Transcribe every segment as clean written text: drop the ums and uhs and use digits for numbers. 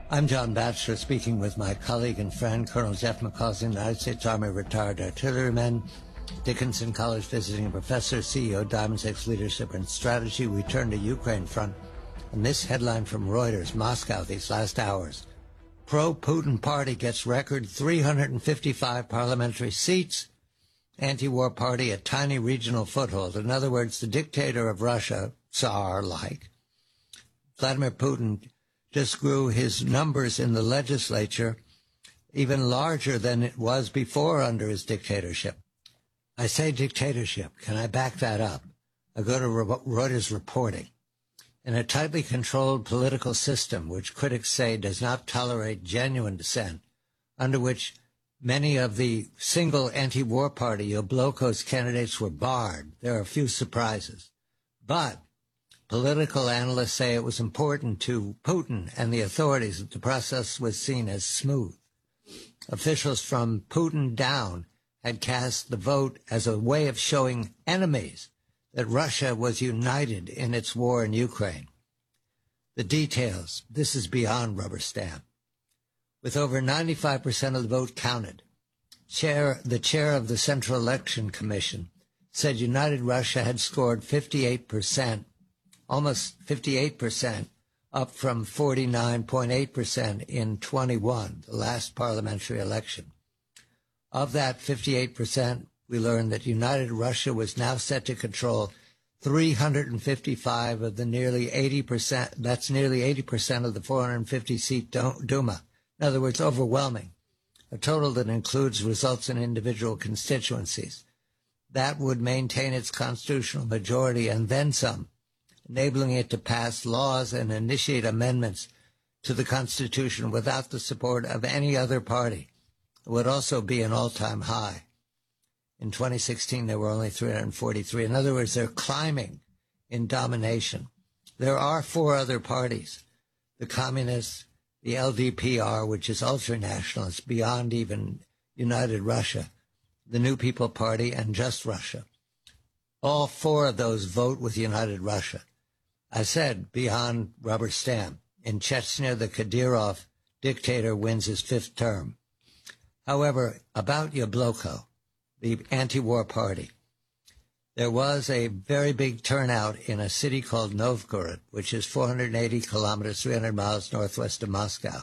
I'm John Batchelor, speaking with my colleague and friend, Colonel Jeff McCausland, United States Army retired artilleryman, Dickinson College visiting professor, CEO, Diamond Six Leadership and Strategy. We turn to Ukraine front. And this headline from Reuters, Moscow, these last hours. Pro-Putin party gets record 355 parliamentary seats. Anti-war party a tiny regional foothold. In other words, the dictator of Russia, Tsar-like, Vladimir Putin, just grew his numbers in the legislature even larger than it was before under his dictatorship. I say dictatorship. Can I back that up? I go to Reuters reporting. In a tightly controlled political system, which critics say does not tolerate genuine dissent, under which many of the single anti-war party, Yablokko's candidates were barred, there are a few surprises. But political analysts say it was important to Putin and the authorities that the process was seen as smooth. Officials from Putin down had cast the vote as a way of showing enemies that Russia was united in its war in Ukraine. The details, this is beyond rubber stamp. With over 95% of the vote counted, the chair of the Central Election Commission said United Russia had scored 58%, almost 58%, up from 49.8% in 21, the last parliamentary election. Of that 58%, we learned that United Russia was now set to control 355 of the nearly 80%, that's nearly 80% of the 450-seat Duma. In other words, overwhelming, a total that includes results in individual constituencies. That would maintain its constitutional majority and then some, enabling it to pass laws and initiate amendments to the Constitution without the support of any other party. It would also be an all-time high. In 2016, there were only 343. In other words, they're climbing in domination. There are four other parties, the Communists, the LDPR, which is ultra-nationalist, beyond even United Russia, the New People Party, and Just Russia. All four of those vote with United Russia. I said, beyond rubber stamp. In Chechnya, the Kadyrov dictator wins his fifth term. However, about Yablokko, the anti-war party, there was a very big turnout in a city called Novgorod, which is 480 kilometers, 300 miles northwest of Moscow.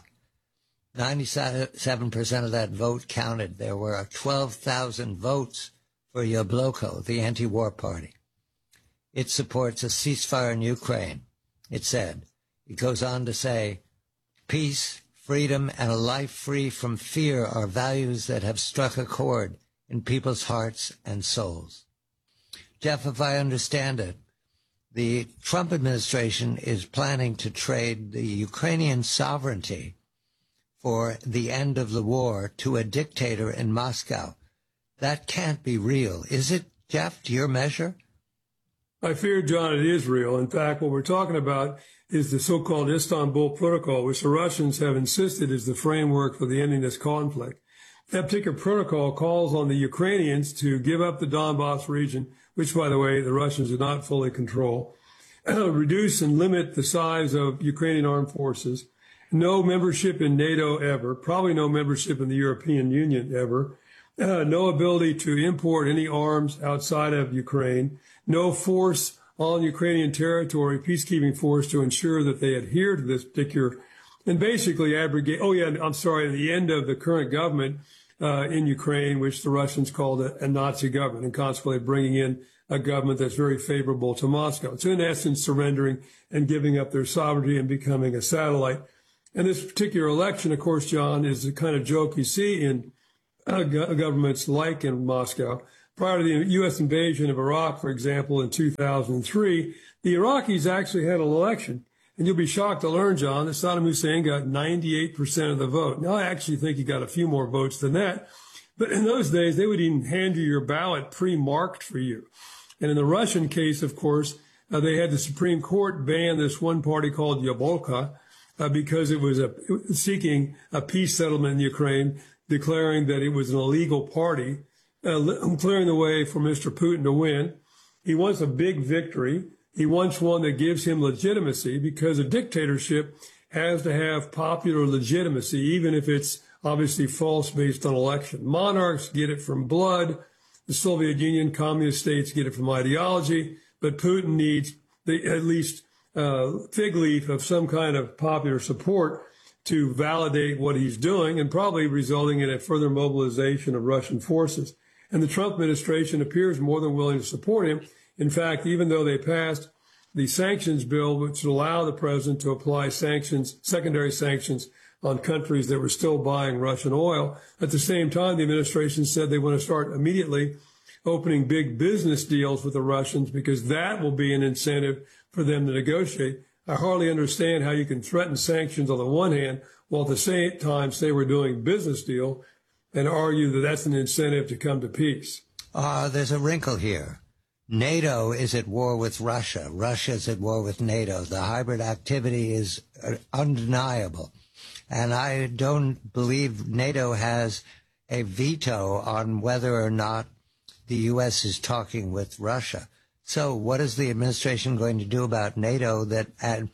97% of that vote counted. There were 12,000 votes for Yablokko, the anti-war party. It supports a ceasefire in Ukraine, it said. It goes on to say, peace, freedom, and a life free from fear are values that have struck a chord in people's hearts and souls. Jeff, if I understand it, the Trump administration is planning to trade the Ukrainian sovereignty for the end of the war to a dictator in Moscow. That can't be real. Is it, Jeff, to your measure? I fear, John, it is real. In fact, what we're talking about is the so-called Istanbul Protocol, which the Russians have insisted is the framework for the ending of this conflict. That particular protocol calls on the Ukrainians to give up the Donbass region, which, by the way, the Russians do not fully control, reduce and limit the size of Ukrainian armed forces, no membership in NATO ever, probably no membership in the European Union ever, no ability to import any arms outside of Ukraine, no force on Ukrainian territory, peacekeeping force to ensure that they adhere to this particular, and basically abrogate, the end of the current government in Ukraine, which the Russians called a Nazi government, and consequently bringing in a government that's very favorable to Moscow. So in essence, surrendering and giving up their sovereignty and becoming a satellite. And this particular election, of course, John, is the kind of joke you see in governments like in Moscow. Prior to the U.S. invasion of Iraq, for example, in 2003, the Iraqis actually had an election. And you'll be shocked to learn, John, that Saddam Hussein got 98% of the vote. Now, I actually think he got a few more votes than that. But in those days, they would even hand you your ballot pre-marked for you. And in the Russian case, of course, they had the Supreme Court ban this one party called Yablokko because it was seeking a peace settlement in Ukraine, declaring that it was an illegal party, clearing the way for Mr. Putin to win. He wants a big victory. He wants one that gives him legitimacy because a dictatorship has to have popular legitimacy, even if it's obviously false based on election. Monarchs get it from blood. The Soviet Union, communist states get it from ideology, but Putin needs at least fig leaf of some kind of popular support to validate what he's doing, and probably resulting in a further mobilization of Russian forces. And the Trump administration appears more than willing to support him. In fact, even though they passed the sanctions bill, which would allow the president to apply sanctions, secondary sanctions, on countries that were still buying Russian oil, at the same time, the administration said they want to start immediately opening big business deals with the Russians, because that will be an incentive for them to negotiate. I hardly understand how you can threaten sanctions on the one hand, while at the same time say we're doing business deal, and argue that that's an incentive to come to peace. There's a wrinkle here. NATO is at war with Russia. Russia is at war with NATO. The hybrid activity is undeniable. And I don't believe NATO has a veto on whether or not the U.S. is talking with Russia. So what is the administration going to do about NATO that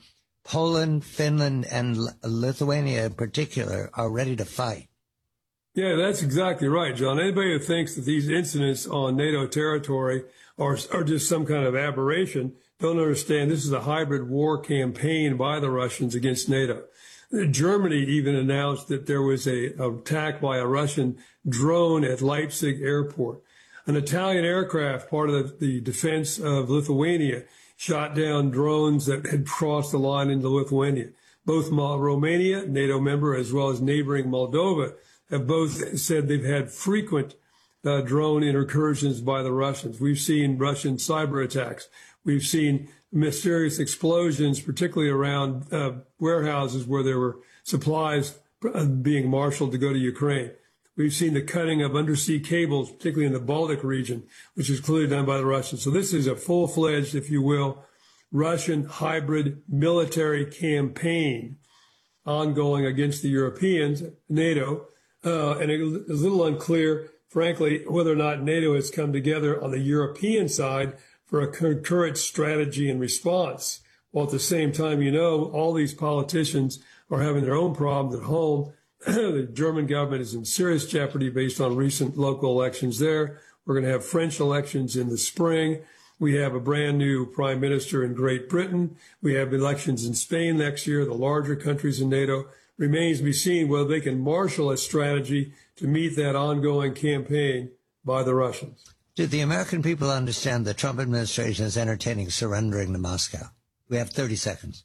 Poland, Finland, and Lithuania in particular are ready to fight? Yeah, that's exactly right, John. Anybody who thinks that these incidents on NATO territory are just some kind of aberration don't understand this is a hybrid war campaign by the Russians against NATO. Germany even announced that there was an attack by a Russian drone at Leipzig airport. An Italian aircraft, part of the defense of Lithuania, shot down drones that had crossed the line into Lithuania. Both Romania, NATO member, as well as neighboring Moldova, have both said they've had frequent drone incursions by the Russians. We've seen Russian cyber attacks. We've seen mysterious explosions, particularly around warehouses where there were supplies being marshaled to go to Ukraine. We've seen the cutting of undersea cables, particularly in the Baltic region, which is clearly done by the Russians. So this is a full-fledged, if you will, Russian hybrid military campaign ongoing against the Europeans, NATO, and it is a little unclear, frankly, whether or not NATO has come together on the European side for a concurrent strategy and response. While at the same time, all these politicians are having their own problems at home. The German government is in serious jeopardy based on recent local elections there. We're going to have French elections in the spring. We have a brand new prime minister in Great Britain. We have elections in Spain next year, the larger countries in NATO. Remains to be seen whether they can marshal a strategy to meet that ongoing campaign by the Russians. Do the American people understand the Trump administration is entertaining surrendering to Moscow? We have 30 seconds.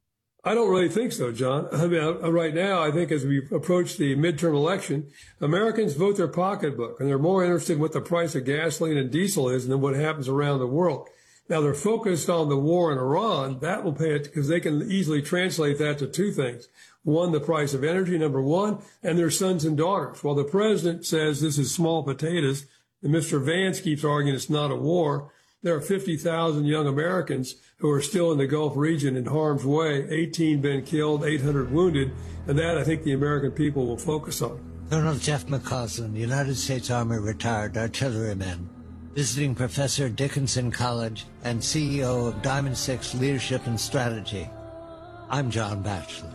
I don't really think so, John. I mean, right now, I think as we approach the midterm election, Americans vote their pocketbook, and they're more interested in what the price of gasoline and diesel is than what happens around the world. Now, they're focused on the war in Iran. That will pay it because they can easily translate that to two things. One, the price of energy, number one, and their sons and daughters. While the president says this is small potatoes, and Mr. Vance keeps arguing it's not a war, there are 50,000 young Americans who are still in the Gulf region in harm's way, 18 been killed, 800 wounded, and that I think the American people will focus on. Colonel Jeff McCausland, United States Army retired artilleryman, visiting professor at Dickinson College and CEO of Diamond Six Leadership and Strategy. I'm John Batchelor.